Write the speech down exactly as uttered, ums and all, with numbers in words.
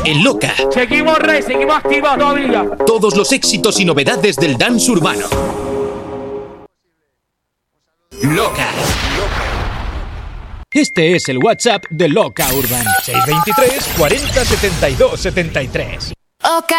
en Loca. Seguimos, Rey, seguimos activos todavía. Todos los éxitos y novedades del dance urbano. Loca. Este es el WhatsApp de Loca Urban. seis dos tres, cuarenta, setenta y dos, setenta y tres. Oca.